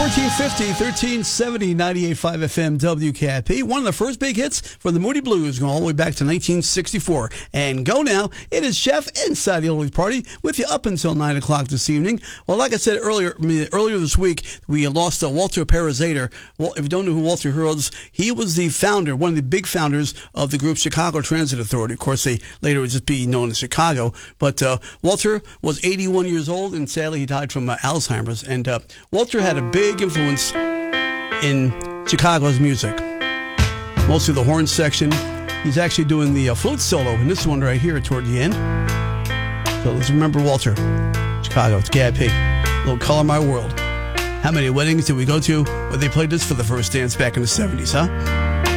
1350, 1370, 98.5 FM WKIP. One of the first big hits for the Moody Blues going all the way back to 1964. And go now. It is Chef inside the Oldies Party with you up until 9 o'clock this evening. Well, like I said earlier this week, we lost Walter Parazader. Well, if you don't know who Walter is, he was the founder, one of the big founders of the group Chicago Transit Authority. Of course, they later would just be known as Chicago. But Walter was 81 years old, and sadly he died from Alzheimer's. And Walter had a big influence in Chicago's music, mostly the horn section. He's actually doing the flute solo in this one right here toward the end. So let's remember Walter. Chicago, it's GAP. Little Color My World. How many weddings did we go to where they played this for the first dance back in the 70s, huh?